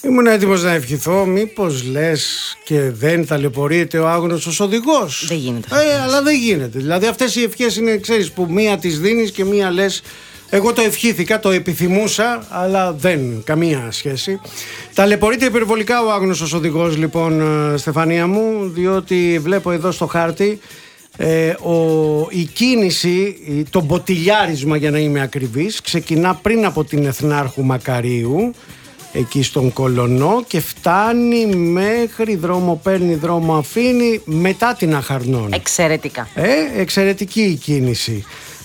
Ήμουν έτοιμος να ευχηθώ, μήπως λες και δεν ταλαιπωρείται ο άγνωστος οδηγός. Δεν γίνεται. Αλλά δεν γίνεται. Δηλαδή αυτές οι ευχές είναι, ξέρεις, που μία τις δίνεις και μία λες. Εγώ το ευχήθηκα, το επιθυμούσα, αλλά δεν, καμία σχέση. Ταλαιπωρείται υπερβολικά ο άγνωστος οδηγός, λοιπόν, Στεφανία μου, διότι βλέπω εδώ στο χάρτη η κίνηση, το μποτιλιάρισμα, για να είμαι ακριβής, ξεκινά πριν από την Εθνάρχου Μακαρίου, εκεί στον Κολονό, και φτάνει μέχρι δρόμο παίρνει, δρόμο αφήνει, μετά την Αχαρνών. Εξαιρετικά. Εξαιρετική η κίνηση.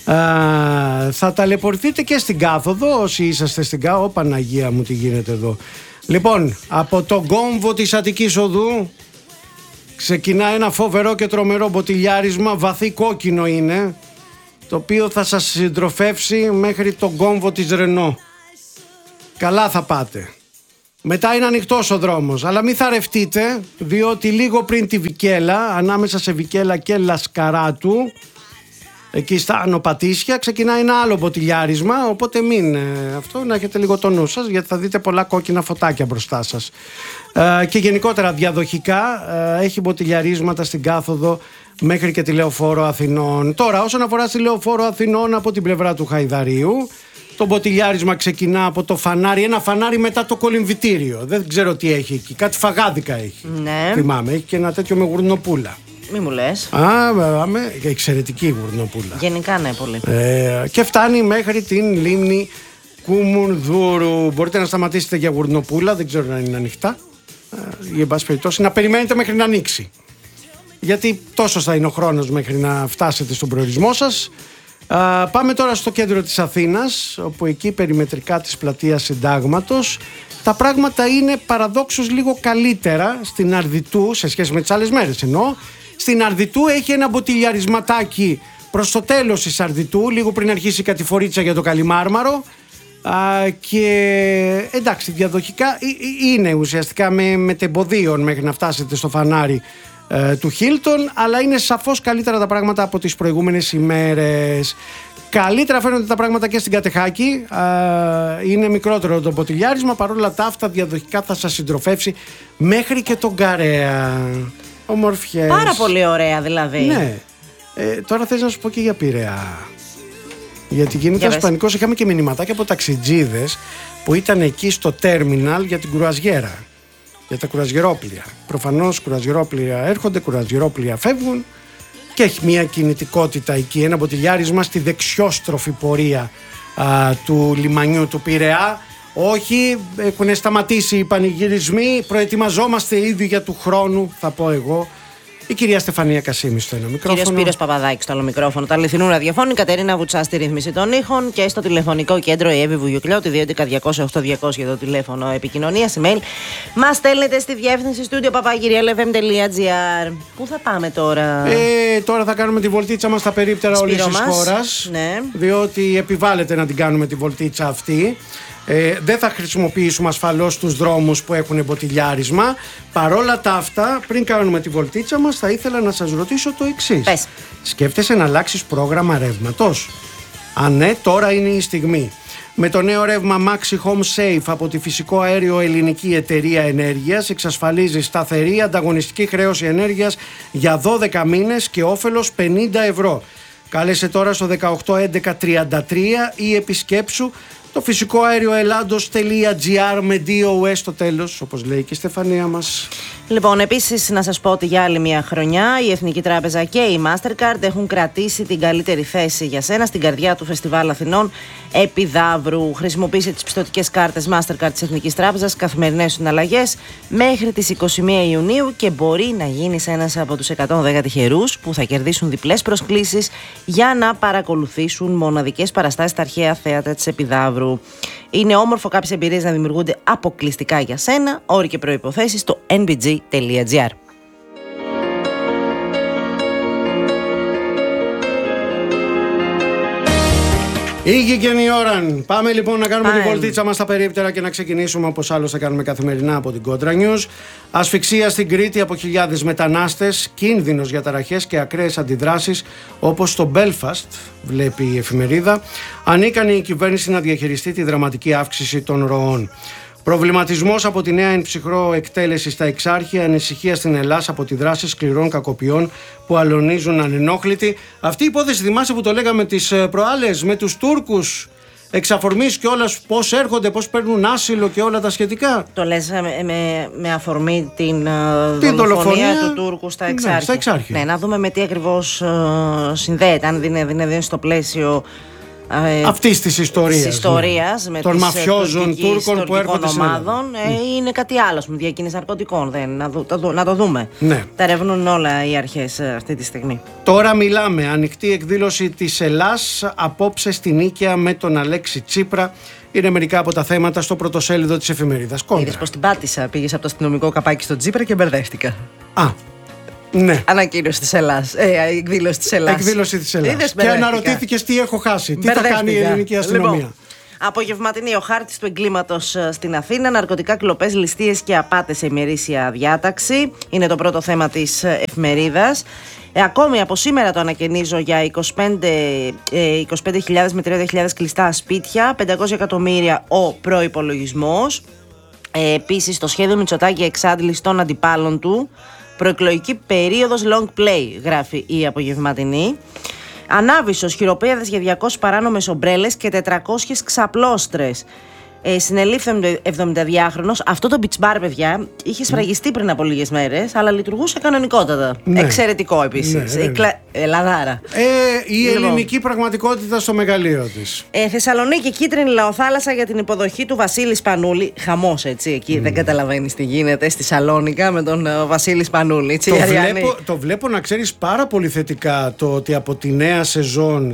Θα ταλαιπωρηθείτε και στην κάθοδο όσοι είσαστε στην κάθοδο. Παναγία μου, τι γίνεται εδώ. Λοιπόν, από τον κόμβο της Αττικής Οδού ξεκινά ένα φοβερό και τρομερό μποτιλιάρισμα, βαθύ κόκκινο είναι, το οποίο θα σας συντροφεύσει μέχρι τον κόμβο της Ρενό. Καλά θα πάτε. Μετά είναι ανοιχτός ο δρόμος, αλλά μην θαρρευτείτε, διότι λίγο πριν τη Βικέλα, ανάμεσα σε Βικέλα και Λασκαράτου, εκεί στα Ανοπατήσια, ξεκινάει ένα άλλο μποτιλιάρισμα, οπότε μην αυτό, να έχετε λίγο το νου σας, γιατί θα δείτε πολλά κόκκινα φωτάκια μπροστά σας. Και γενικότερα διαδοχικά έχει μποτιλιαρίσματα στην κάθοδο μέχρι και τη Λεωφόρο Αθηνών. Τώρα, όσον αφορά στη Λεωφόρο Αθηνών από την πλευρά του Χαϊδαρίου, το μποτιλιάρισμα ξεκινά από το φανάρι, ένα φανάρι μετά το κολυμβητήριο. Δεν ξέρω τι έχει εκεί, κάτι φαγάδικα έχει. Ναι. Θυμάμαι, έχει και ένα τέτοιο με γουρνοπούλα. Μη μου λες. Εξαιρετική γουρνοπούλα. Γενικά ναι, πολύ. Και φτάνει μέχρι την λίμνη Κουμουνδούρου. Μπορείτε να σταματήσετε για γουρνοπούλα, δεν ξέρω αν είναι ανοιχτά. Ή εν πάση περιπτώσει να περιμένετε μέχρι να ανοίξει. Γιατί τόσο θα είναι ο χρόνος μέχρι να φτάσετε στον προορισμό σας. Πάμε τώρα στο κέντρο της Αθήνας, όπου εκεί περιμετρικά της πλατείας Συντάγματος τα πράγματα είναι παραδόξως λίγο καλύτερα. Στην Αρδιτού, σε σχέση με τις άλλες μέρες εννοώ, στην Αρδιτού έχει ένα μποτιλιαρισματάκι προς το τέλος της Αρδιτού, λίγο πριν αρχίσει η κατηφορίτσα για το Καλιμάρμαρο. Και εντάξει, διαδοχικά είναι ουσιαστικά με τεμποδίων μέχρι να φτάσετε στο φανάρι του Χίλτον, αλλά είναι σαφώς καλύτερα τα πράγματα από τις προηγούμενες ημέρες. Καλύτερα φαίνονται τα πράγματα και στην Κατεχάκη. Είναι μικρότερο το μποτιλιάρισμα, παρόλα τα αυτά διαδοχικά θα σας συντροφεύσει μέχρι και τον Καρέα. Ομορφιές. Πάρα πολύ ωραία δηλαδή. Ναι. Τώρα θες να σου πω και για Πειραιά. Γιατί γίνεται ένας πανικός. Είχαμε και μηνυματάκια από ταξιτζίδες που ήταν εκεί στο τέρμιναλ για την κουραζιέρα, για τα κουραζιερόπλια. Προφανώς κουραζιερόπλια έρχονται, κουραζιερόπλια φεύγουν και έχει μια κινητικότητα εκεί, ένα μποτιλιάρισμα στη δεξιόστροφη πορεία του λιμανιού του Πειραιά. Όχι, έχουν σταματήσει οι πανηγυρισμοί, προετοιμαζόμαστε ήδη για του χρόνου, θα πω εγώ. Η κυρία Στεφανία Κασίμη στο ένα μικρόφωνο. Κύριος Σπύρος Παπαδάκης στο άλλο μικρόφωνο. Τα αληθινού ραδιοφώνου. Η Κατερίνα Βουτσά στη ρύθμιση των ήχων. Και στο τηλεφωνικό κέντρο η Εύη Βουγιουκλιώτη, 211-200-8200 για το τηλέφωνο επικοινωνίας. Email. Μας στέλνετε στη διεύθυνση studio@lfm.gr. Πού θα πάμε τώρα? Τώρα θα κάνουμε τη βολτίτσα μας στα περίπτερα όλης της χώρας. Ναι. Διότι επιβάλλεται να την κάνουμε τη βολτίτσα αυτή. Δεν θα χρησιμοποιήσουμε ασφαλώς τους δρόμους που έχουν μποτιλιάρισμα. Παρόλα τα αυτά, πριν κάνουμε τη βολτίτσα μας, θα ήθελα να σας ρωτήσω το εξής. Πες. Σκέφτεσαι να αλλάξεις πρόγραμμα ρεύματος? Αν ναι, τώρα είναι η στιγμή. Με το νέο ρεύμα Maxi Home Safe από τη Φυσικό Αέριο Ελληνική Εταιρεία Ενέργειας εξασφαλίζει σταθερή ανταγωνιστική χρέωση ενέργειας για 12 μήνες και όφελος 50 ευρώ. Κάλεσε τώρα στο 181133 ή επισκέψου το φυσικό αέριο Ελλάδος.gr με DOS στο τέλος, όπως λέει και η Στεφανία μας. Λοιπόν, επίσης να σας πω ότι για άλλη μια χρονιά η Εθνική Τράπεζα και η Mastercard έχουν κρατήσει την καλύτερη θέση για σένα στην καρδιά του Φεστιβάλ Αθηνών Επιδαύρου. Χρησιμοποίησε τις πιστωτικές κάρτες Mastercard της Εθνικής Τράπεζας, καθημερινές συναλλαγές μέχρι τις 21 Ιουνίου και μπορεί να γίνεις ένας από τους 110 τυχερούς που θα κερδίσουν διπλές προσκλήσεις για να παρακολουθήσουν μοναδικές παραστάσεις στα αρχαία θέατρα της Επιδαύρου. Είναι όμορφο κάποιες εμπειρίες να δημιουργούνται αποκλειστικά για σένα. Όροι και προϋποθέσεις στο nbg.gr. Ήγηκε η ώρα. Πάμε λοιπόν να κάνουμε τη βολτίτσα μας στα περίπτερα και να ξεκινήσουμε όπως άλλως θα κάνουμε καθημερινά από την Contra News. Ασφυξία στην Κρήτη από χιλιάδες μετανάστες, κίνδυνος για ταραχές και ακραίες αντιδράσεις όπως στο Belfast, βλέπει η εφημερίδα. Ανίκανη η κυβέρνηση να διαχειριστεί τη δραματική αύξηση των ροών. Προβληματισμός από τη νέα ενψυχρό εκτέλεση στα Εξάρχεια, ανησυχία στην Ελλάδα από τη δράση σκληρών κακοποιών που αλωνίζουν ανενόχλητοι. Αυτή η υπόθεση, θυμάσαι που το λέγαμε τις προάλλες με τους Τούρκους εξαφορμής και όλα, πώς έρχονται, πώς παίρνουν άσυλο και όλα τα σχετικά. Το λες με αφορμή την δολοφονία του Τούρκου στα Εξάρχεια. Ναι, στα Εξάρχεια. Ναι, να δούμε με τι ακριβώς συνδέεται, αν είναι στο πλαίσιο αυτής της ιστορίας, με των μαφιόζων Τούρκων που έρχονται στην ομάδων, είναι κάτι άλλο, με διακίνηση ναρκωτικών. Να το δούμε. Ναι. Τα ερευνούν όλα οι αρχές αυτή τη στιγμή. Τώρα μιλάμε. Ανοιχτή εκδήλωση της Ελλάς απόψε στην Νίκαια με τον Αλέξη Τσίπρα. Είναι μερικά από τα θέματα στο πρωτοσέλιδο της εφημερίδας. Είδες πως την πάτησα, πήγες από το αστυνομικό καπάκι στον Τσίπρα και μπερδεύτηκα. Ναι. Ανακοίνωση της Ελλάς. Εκδήλωση της Ελλάς. Εκδήλωση της Ελλάς. Και αναρωτήθηκες τι έχω χάσει. Τι θα κάνει η ελληνική αστυνομία. Λοιπόν, απογευματινή ο χάρτης του εγκλήματος στην Αθήνα. Ναρκωτικά, κλοπές, ληστείες και απάτες σε ημερήσια διάταξη. Είναι το πρώτο θέμα της εφημερίδας. Ακόμη από σήμερα το ανακαινίζω για 25.000 με 30.000 κλειστά σπίτια. 500 εκατομμύρια ο προϋπολογισμός. Επίσης το σχέδιο Μητσοτάκη εξάντληση των αντιπάλων του. Προεκλογική περίοδος long play, γράφει η απογευματινή. Ανάβησος, χειροπέδες για 200 παράνομες ομπρέλες και 400 ξαπλώστρες. Συνελήφθη 72χρονος. Αυτό το beach bar, παιδιά, είχε σφραγιστεί πριν από λίγες μέρες, αλλά λειτουργούσε κανονικότατα. Ναι. Εξαιρετικό επίσης. Ναι. Λαδάρα. Η ελληνική πραγματικότητα στο μεγαλείο της. Θεσσαλονίκη, κίτρινη λαοθάλασσα για την υποδοχή του Βασίλη Σπανούλη. Χαμός, έτσι, εκεί. Δεν καταλαβαίνεις τι γίνεται στη Σαλόνικα με τον Βασίλη Σπανούλη. Έτσι, το βλέπω να ξέρεις πάρα πολύ θετικά το ότι από τη νέα σεζόν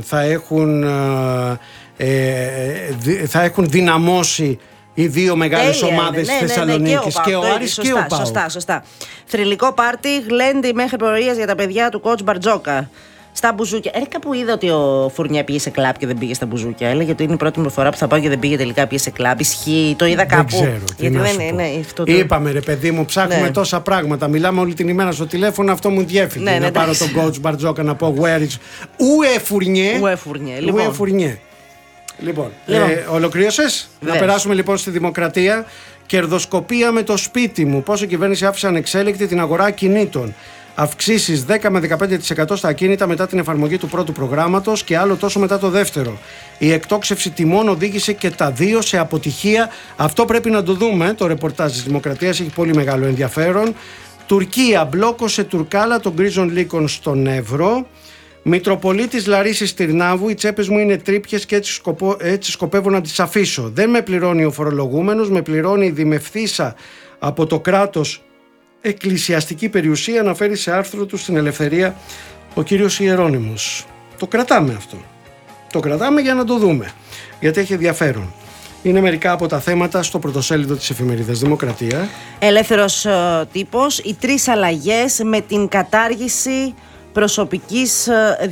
θα έχουν δυναμώσει οι δύο μεγάλες ομάδες της Θεσσαλονίκης, και ο Άρης και ο ΠΑΟΚ. Σωστά. Θρυλικό πάρτι, γλέντι μέχρι πρωίας για τα παιδιά του coach Μπαρτζόκα. Στα μπουζούκια. Κάπου είδα ότι ο Φουρνιά πήγε σε κλαμπ και δεν πήγε στα μπουζούκια. Έλεγε ότι είναι η πρώτη μου φορά που θα πάω και δεν πήγε τελικά, πήγε σε κλαμπ. Ισχύει, το είδα κάπου. Δεν ξέρω. Γιατί δεν είναι αυτό. Είπαμε, ρε παιδί μου, ψάχνουμε τόσα πράγματα. Μιλάμε όλη την ημέρα στο τηλέφωνο, αυτό μου διέφυγε. Να πάρω τον coach Μπαρτζόκα να πω where is. Ουε Φουρνιέ. Λοιπόν, ολοκλήρωσες? Να περάσουμε λοιπόν στη Δημοκρατία. Κερδοσκοπία με το σπίτι μου. Πώς η κυβέρνηση άφησε ανεξέλεκτη την αγορά ακινήτων. Αυξήσεις 10 με 15% στα ακίνητα μετά την εφαρμογή του πρώτου προγράμματος και άλλο τόσο μετά το δεύτερο. Η εκτόξευση τιμών οδήγησε και τα δύο σε αποτυχία. Αυτό πρέπει να το δούμε. Το ρεπορτάζ της Δημοκρατίας έχει πολύ μεγάλο ενδιαφέρον. Τουρκία μπλόκωσε Τουρκάλα των γκρίζων λύκων στον Εύρο. Μητροπολίτης Λαρίσης Τυρνάβου, οι τσέπες μου είναι τρύπιες και έτσι σκοπεύω να τις αφήσω. Δεν με πληρώνει ο φορολογούμενος, με πληρώνει η δημευθύσα από το κράτος εκκλησιαστική περιουσία, αναφέρει σε άρθρο του στην Ελευθερία ο κύριος Ιερώνυμος. Το κρατάμε αυτό. Το κρατάμε για να το δούμε, γιατί έχει ενδιαφέρον. Είναι μερικά από τα θέματα στο πρωτοσέλιδο της εφημερίδας Δημοκρατία. Ελεύθερος τύπος, οι 3 αλλαγές με την κατάργηση προσωπικής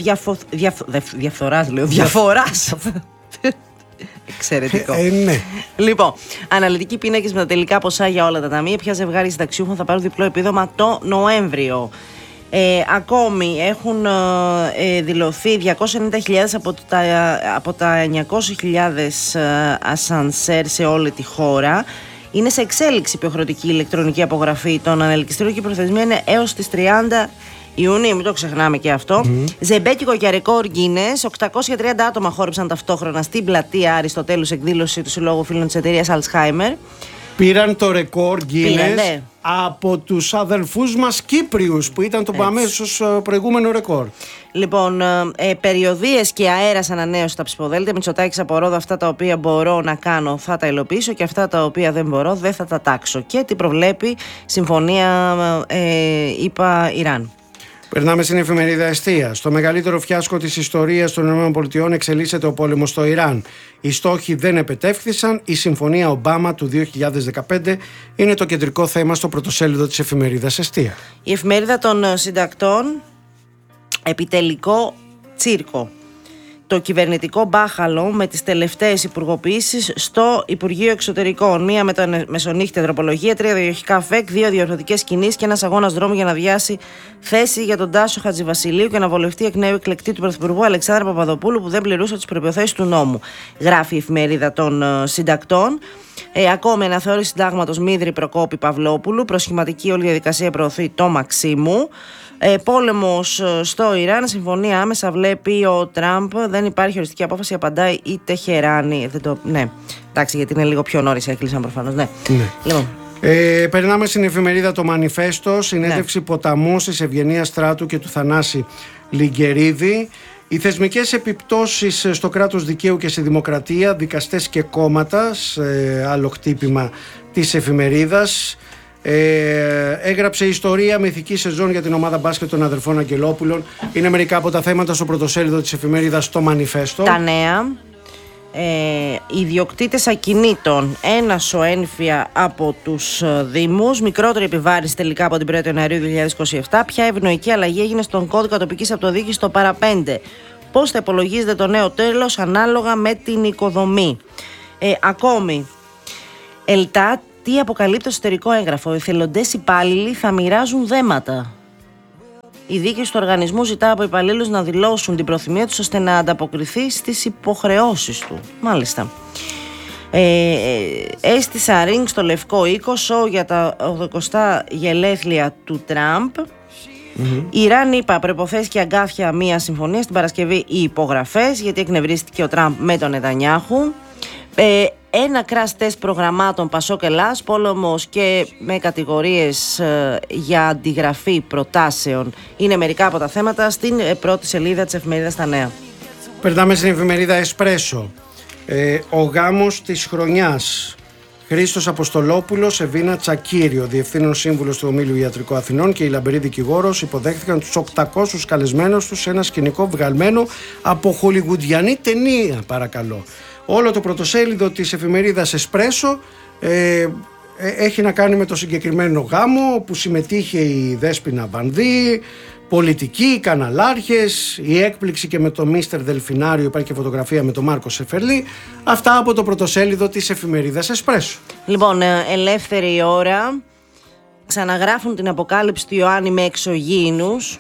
διαφοράς. Εξαιρετικό. Ναι. Λοιπόν, αναλυτικοί πίνακες με τα τελικά ποσά για όλα τα ταμεία. Ποια ζευγάρι συνταξιούχων θα πάρουν διπλό επίδομα το Νοέμβριο. Ακόμη έχουν δηλωθεί 290.000 από τα 900.000 ασανσέρ σε όλη τη χώρα. Είναι σε εξέλιξη υποχρεωτική ηλεκτρονική απογραφή των ανελκυστήριων και η προθεσμία είναι έως τις 30 Ιουνίου, μην το ξεχνάμε και αυτό. Ζεμπέκικο για ρεκόρ Γκίνες. 830 άτομα χόρεψαν ταυτόχρονα στην πλατεία Αριστοτέλους, εκδήλωση του Συλλόγου Φίλων της εταιρείας Alzheimer. Πήραν το ρεκόρ Γκίνες από τους αδελφούς μας Κύπριους που ήταν το αμέσως προηγούμενο ρεκόρ. Λοιπόν, περιοδίες και αέρας ανανέωση στα ψηφοδέλτια. Μητσοτάκης απορώ, αυτά τα οποία μπορώ να κάνω θα τα υλοποιήσω και αυτά τα οποία δεν μπορώ δεν θα τα τάξω. Και τι προβλέπει συμφωνία είπα Ιράν. Περνάμε στην εφημερίδα Εστία. Στο μεγαλύτερο φιάσκο της ιστορίας των ΗΠΑ εξελίσσεται ο πόλεμος στο Ιράν. Οι στόχοι δεν επετεύχθησαν. Η συμφωνία Ομπάμα του 2015 είναι το κεντρικό θέμα στο πρωτοσέλιδο της εφημερίδας Εστία. Η εφημερίδα των συντακτών, επιτελικό τσίρκο. Το κυβερνητικό μπάχαλο με τις τελευταίες υπουργοποιήσεις στο Υπουργείο Εξωτερικών. Μία με τα μεσονύχτια τροπολογία, 3 διοχικά ΦΕΚ, 2 διορθωτικές κινήσεις και ένας αγώνας δρόμου για να βιάσει θέση για τον Τάσο Χατζηβασιλείου και να βολευτεί εκ νέου εκλεκτή του Πρωθυπουργού Αλεξάνδρα Παπαδοπούλου που δεν πληρούσε τις προϋποθέσεις του νόμου. Γράφει η εφημερίδα των συντακτών. Ακόμη, αναθεώρηση συντάγματος Μίδρη Προκόπη Παυλόπουλου. Προσχηματική όλη διαδικασία προωθεί το Μαξίμου. Πόλεμος στο Ιράν. Συμφωνία άμεσα βλέπει ο Τραμπ. Δεν υπάρχει οριστική απόφαση, απαντάει η Τεχεράνη. Ναι, εντάξει, γιατί είναι λίγο πιο νωρίς, έκλεισαν προφανώς. Ναι. Λοιπόν. Περνάμε στην εφημερίδα Το Μανιφέστο. Συνέντευξη ποταμού της Ευγενίας Στράτου και του Θανάση Λιγκερίδη. Οι θεσμικές επιπτώσεις στο κράτος δικαίου και στη δημοκρατία, δικαστές και κόμματα, άλλο χτύπημα της εφημερίδας. Έγραψε ιστορία με ηθική σεζόν για την ομάδα μπάσκετ των αδερφών Αγγελόπουλων. Είναι μερικά από τα θέματα στο πρωτοσέλιδο της εφημερίδας Το Μανιφέστο. Τα νέα. Ιδιοκτήτες ακινήτων, ένασο ένφια από τους Δήμους, μικρότερη επιβάρηση τελικά από την 1η Ιανουαρίου 2027. Ποια ευνοϊκή αλλαγή έγινε στον κώδικα τοπικής αυτοδιοίκησης στο παραπέντε? Πώς θα υπολογίζεται το νέο τέλος ανάλογα με την οικοδομή? Ακόμη, ΕΛΤΑ, τι αποκαλύπτει το εσωτερικό έγγραφο? Οι εθελοντές υπάλληλοι θα μοιράζουν δέματα. Η διοίκηση του οργανισμού ζητά από υπαλλήλους να δηλώσουν την προθυμία τους ώστε να ανταποκριθεί στις υποχρεώσεις του. Μάλιστα. Έστησα ring στο Λευκό Οίκο, σοου για τα 80 γελέθλια του Τραμπ. Ιράν, είπα, προϋποθέσεις και αγκάθια μια συμφωνία. Στην Παρασκευή οι υπογραφές, γιατί εκνευρίστηκε ο Τραμπ με τον Νετανιάχου. Ένα crash test προγραμμάτων Πασόκ Ελλάς, πόλεμος και με κατηγορίες για αντιγραφή προτάσεων είναι μερικά από τα θέματα στην πρώτη σελίδα της εφημερίδας Τα Νέα. Περνάμε στην εφημερίδα Εσπρέσο. Ο γάμος της χρονιάς. Χρήστος Αποστολόπουλος, Εβίνα Τσακύριο, διευθύνων σύμβουλος του Ομίλου Ιατρικού Αθηνών, και η λαμπερή δικηγόρος υποδέχθηκαν τους 800 καλεσμένους τους σε ένα σκηνικό βγαλμένο από χολιγουντιανή ταινία, παρακαλώ. Όλο το πρωτοσέλιδο της εφημερίδας Εσπρέσο έχει να κάνει με το συγκεκριμένο γάμο που συμμετείχε η Δέσποινα Βανδύ, πολιτικοί, καναλάρχες, η έκπληξη και με το Μίστερ Δελφινάριο, υπάρχει και φωτογραφία με τον Μάρκο Σεφερλή. Αυτά από το πρωτοσέλιδο της εφημερίδας Εσπρέσο. Λοιπόν, ελεύθερη ώρα. Ξαναγράφουν την αποκάλυψη του Ιωάννη με εξωγήινους.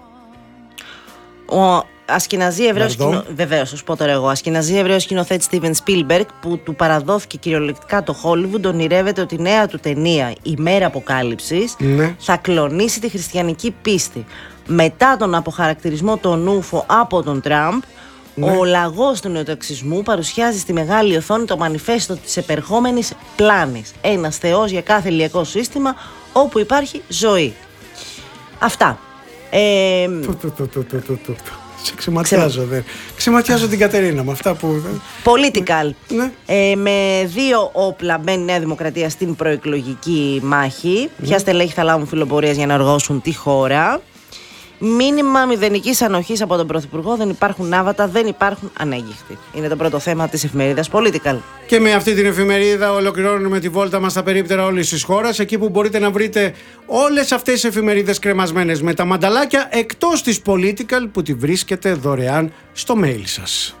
Ο Ασκηναζή Εβραίος σκηνοθέτη Στίβεν Σπίλμπεργκ, που του παραδόθηκε κυριολεκτικά το Χόλιβουντ, ονειρεύεται ότι η νέα του ταινία «Η Μέρα Αποκάλυψης» θα κλονίσει τη χριστιανική πίστη. Μετά τον αποχαρακτηρισμό των ούφο από τον Τραμπ, ο λαγός του νεοταξισμού παρουσιάζει στη μεγάλη οθόνη το μανιφέστο της επερχόμενης πλάνης. Ένας θεός για κάθε ηλιακό σύστημα όπου υπάρχει ζωή. Αυτά. Σε ξεματιάζω, ξεματιάζω την Κατερίνα με αυτά που... Political. Ναι. Με δύο όπλα μπαίνει η Νέα Δημοκρατία στην προεκλογική μάχη. Ποια στελέχη θα λάβουν φιλοπορίες για να οργώσουν τη χώρα? Μήνυμα μηδενικής ανοχής από τον Πρωθυπουργό. Δεν υπάρχουν άβατα, δεν υπάρχουν ανέγγιχτοι. Είναι το πρώτο θέμα της εφημερίδας Political. Και με αυτή την εφημερίδα ολοκληρώνουμε τη βόλτα μας στα περίπτερα όλης της χώρας. Εκεί που μπορείτε να βρείτε όλες αυτές τις εφημερίδες κρεμασμένες με τα μανταλάκια, εκτός της Political που τη βρίσκετε δωρεάν στο mail σας.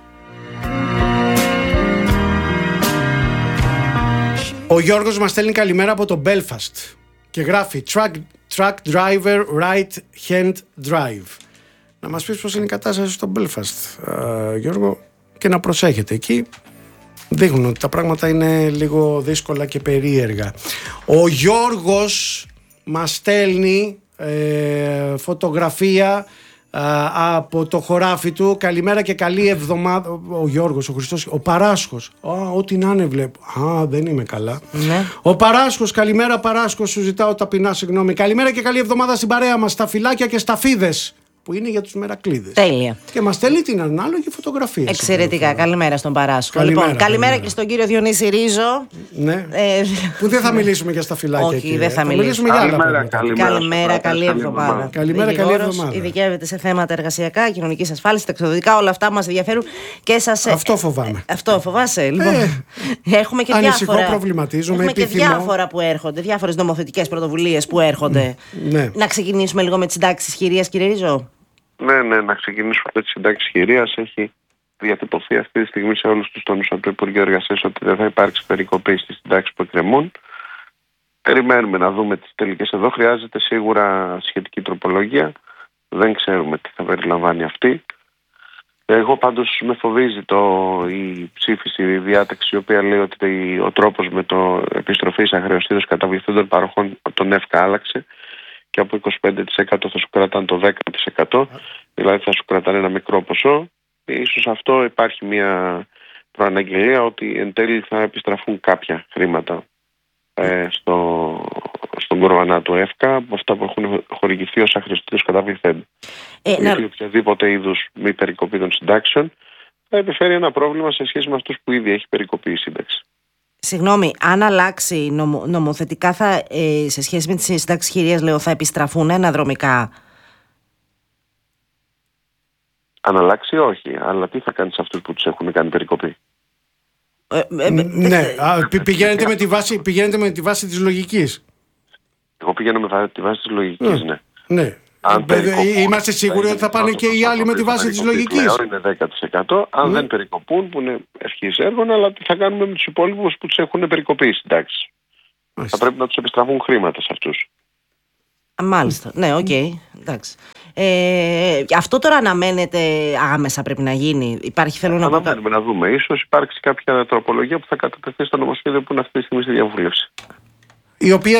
Ο Γιώργος μας στέλνει καλημέρα από το Belfast και γράφει Truck driver right hand drive. Να μας πεις πώς είναι η κατάσταση στο Belfast, Γιώργο, και να προσέχετε εκεί. Δείχνουν ότι τα πράγματα είναι λίγο δύσκολα και περίεργα. Ο Γιώργος μας στέλνει φωτογραφία από το χωράφι του. Καλημέρα και καλή εβδομάδα. Ο Γιώργος, ο Χριστός, ο Παράσχος. Ό,τι να είναι βλέπω. Δεν είμαι καλά. Ναι. Ο Παράσχος, καλημέρα Παράσχο, σου ζητάω ταπεινά συγγνώμη. Καλημέρα και καλή εβδομάδα στην παρέα μας, στα φυλάκια και στα φίδες, που είναι για τους μερακλείδες. Τέλεια. Και μας στέλνει την ανάλογη φωτογραφία. Εξαιρετικά. Καλημέρα στον Παράσχο. Λοιπόν, καλημέρα και στον κύριο Διονύση Ρίζο. Ναι. Που δεν θα μιλήσουμε για στα φυλάκια. Όχι, δεν θα μιλήσουμε για άλλα πράγματα. Καλημέρα, καλή εβδομάδα. Καλημέρα, καλή εβδομάδα. Ειδικεύεται σε θέματα εργασιακά, κοινωνικής ασφάλισης, ταξιδιωτικά, όλα αυτά μας ενδιαφέρουν και σας. Αυτό φοβάμαι. Αυτό φοβάσαι, λοιπόν. Έχουμε και ανησυχώ, προβληματίζουμε. Έχουμε και διάφορα που έρχονται, διάφορες νομοθετικές πρωτοβουλίες που έρχονται. Να ξεκινήσουμε λίγο με τις συντάξεις χειρίας, κύριε Ρίζο. Ναι, να ξεκινήσουμε με τη συντάξη χειρίας. Έχει διατυπωθεί αυτή τη στιγμή σε όλους τους τόνους από το Υπουργείο Εργασίας ότι δεν θα υπάρξει περικοπή στις συντάξεις που εκκρεμούν. Περιμένουμε να δούμε τις τελικές εδώ. Χρειάζεται σίγουρα σχετική τροπολογία. Δεν ξέρουμε τι θα περιλαμβάνει αυτή. Εγώ πάντως με φοβίζει η ψήφιση, η διάταξη, η οποία λέει ότι ο τρόπος με το επιστροφής αχρεωστήτως καταβληθέντων παροχών τον ΕΦΚΑ άλλαξε και από 25% θα σου κρατάνε το 10%, δηλαδή θα σου κρατάνε ένα μικρό ποσό. Ίσως αυτό υπάρχει μια προαναγγελία ότι εν τέλει θα επιστραφούν κάποια χρήματα στον κορβανά του ΕΦΚΑ από αυτά που έχουν χορηγηθεί ως αχρεωστήτως καταβληθέντων. Ή οποιαδήποτε είδους μη περικοπή των συντάξεων θα επιφέρει ένα πρόβλημα σε σχέση με αυτούς που ήδη έχει περικοπεί η σύνταξη. Συγγνώμη, αν αλλάξει νομοθετικά σε σχέση με τις συντάξεις χειρίας, λέω, θα επιστραφούν αναδρομικά? Αν αλλάξει, όχι. Αλλά τι θα κάνει σε αυτούς που τους έχουν κάνει περικοπή? Ναι, πηγαίνετε με τη βάση της λογικής. Εγώ πηγαίνω με τη βάση της λογικής, ναι. Ναι. Είμαστε σίγουροι ότι θα πάνε και οι άλλοι με τη βάση της λογικής. Είναι 10%. Αν δεν περικοπούν, που είναι ευχής έργων, αλλά τι θα κάνουμε με τους υπόλοιπους που τους έχουν περικοπεί οι συντάξεις? Θα πρέπει να τους επιστραφούν χρήματα σε αυτούς. Μάλιστα. Ναι, οκ. Εντάξει. Αυτό τώρα αναμένεται άμεσα, πρέπει να γίνει? Αναμένουμε να δούμε. Ίσως υπάρξει κάποια τροπολογία που θα κατατεθεί στο νομοσχέδιο που είναι αυτή τη στιγμή στη διαβούλευση. Η οποία